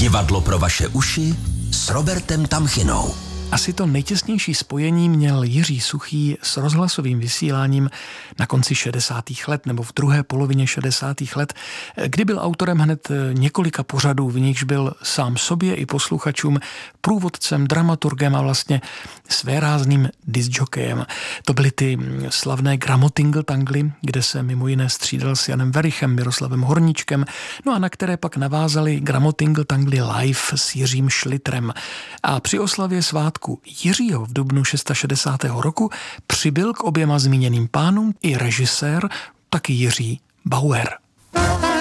Divadlo pro vaše uši s Robertem Tamchinou. Asi to nejtěsnější spojení měl Jiří Suchý s rozhlasovým vysíláním na konci 60. let nebo v druhé polovině 60. let, kdy byl autorem hned několika pořadů, v nichž byl sám sobě i posluchačům průvodcem, dramaturgem a vlastně svérázným discjokejem. To byly ty slavné Gramotingle-tangly, kde se mimo jiné střídal s Janem Verichem, Miroslavem Horníčkem, no a na které pak navázali Gramotingle-tangly live s Jiřím Šlitrem. A při oslavě svátku Jiřího v dubnu 660. roku přibyl k oběma zmíněným pánům i režisér, taky Jiří Bauer.